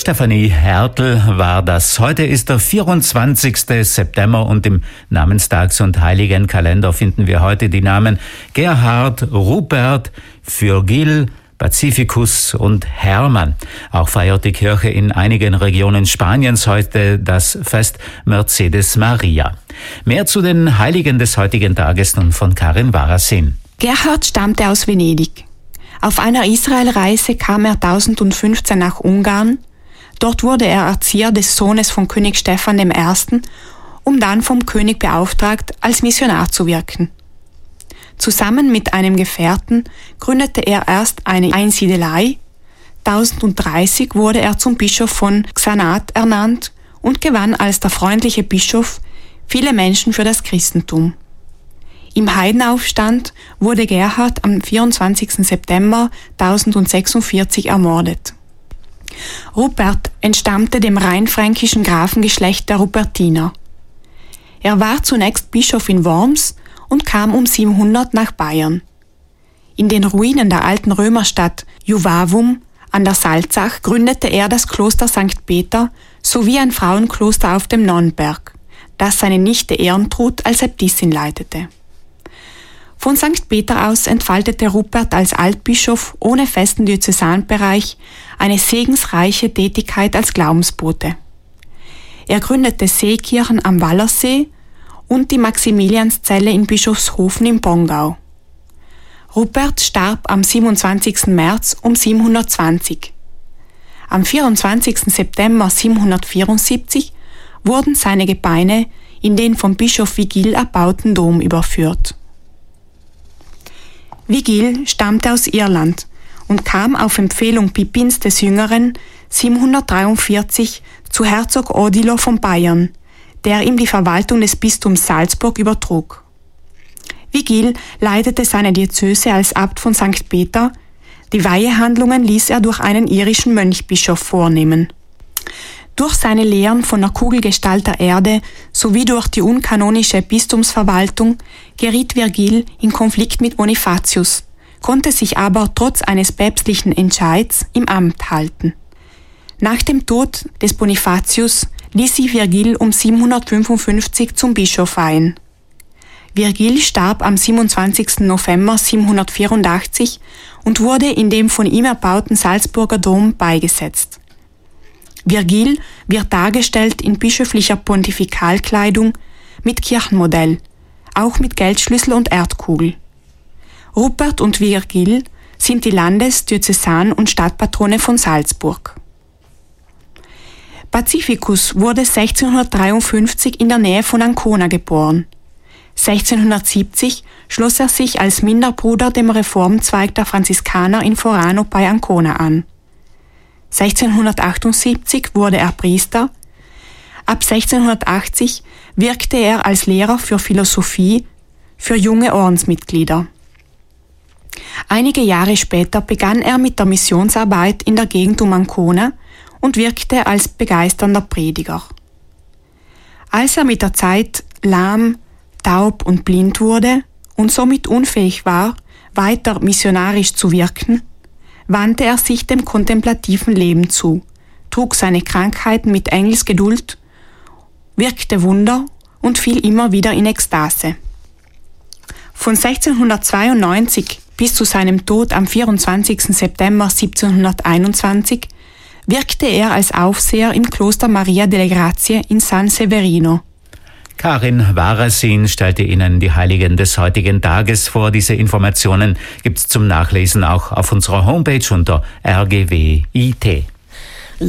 Stefanie Hertel war das. Heute ist der 24. September und im Namenstags- und Heiligenkalender finden wir heute die Namen Gerhard, Rupert, Virgil, Pacificus und Hermann. Auch feiert die Kirche in einigen Regionen Spaniens heute das Fest Mercedes Maria. Mehr zu den Heiligen des heutigen Tages nun von Karin Warasin. Gerhard stammte aus Venedig. Auf einer Israelreise kam er 1015 nach Ungarn. Dort wurde er Erzieher des Sohnes von König Stephan I., um dann vom König beauftragt, als Missionar zu wirken. Zusammen mit einem Gefährten gründete er erst eine Einsiedelei. 1030 wurde er zum Bischof von Xanat ernannt und gewann als der freundliche Bischof viele Menschen für das Christentum. Im Heidenaufstand wurde Gerhard am 24. September 1046 ermordet. Rupert entstammte dem rheinfränkischen Grafengeschlecht der Rupertiner. Er war zunächst Bischof in Worms und kam um 700 nach Bayern. In den Ruinen der alten Römerstadt Juvavum an der Salzach gründete er das Kloster St. Peter sowie ein Frauenkloster auf dem Nonnberg, das seine Nichte Ehrentrud als Äbtissin leitete. Von St. Peter aus entfaltete Rupert als Altbischof ohne festen Diözesanbereich eine segensreiche Tätigkeit als Glaubensbote. Er gründete Seekirchen am Wallersee und die Maximilianszelle in Bischofshofen im Pongau. Rupert starb am 27. März um 720. Am 24. September 774 wurden seine Gebeine in den vom Bischof Vigil erbauten Dom überführt. Vigil stammte aus Irland und kam auf Empfehlung Pippins des Jüngeren 743 zu Herzog Odilo von Bayern, der ihm die Verwaltung des Bistums Salzburg übertrug. Vigil leitete seine Diözese als Abt von St. Peter, die Weihehandlungen ließ er durch einen irischen Mönchbischof vornehmen. Durch seine Lehren von der Kugelgestalt der Erde sowie durch die unkanonische Bistumsverwaltung geriet Virgil in Konflikt mit Bonifatius, konnte sich aber trotz eines päpstlichen Entscheids im Amt halten. Nach dem Tod des Bonifatius ließ sie Virgil um 755 zum Bischof weihen. Virgil starb am 27. November 784 und wurde in dem von ihm erbauten Salzburger Dom beigesetzt. Virgil wird dargestellt in bischöflicher Pontifikalkleidung mit Kirchenmodell, auch mit Geldschlüssel und Erdkugel. Rupert und Virgil sind die Landes-, Diözesan- und Stadtpatrone von Salzburg. Pacificus wurde 1653 in der Nähe von Ancona geboren. 1670 schloss er sich als Minderbruder dem Reformzweig der Franziskaner in Forano bei Ancona an. 1678 wurde er Priester. Ab 1680 wirkte er als Lehrer für Philosophie für junge Ordensmitglieder. Einige Jahre später begann er mit der Missionsarbeit in der Gegend um Ancona und wirkte als begeisternder Prediger. Als er mit der Zeit lahm, taub und blind wurde und somit unfähig war, weiter missionarisch zu wirken, wandte er sich dem kontemplativen Leben zu, trug seine Krankheiten mit Engelsgeduld, wirkte Wunder und fiel immer wieder in Ekstase. Von 1692 bis zu seinem Tod am 24. September 1721 wirkte er als Aufseher im Kloster Maria delle Grazie in San Severino. Karin Warasin stellte Ihnen die Heiligen des heutigen Tages vor. Diese Informationen gibt's zum Nachlesen auch auf unserer Homepage unter rgw.it.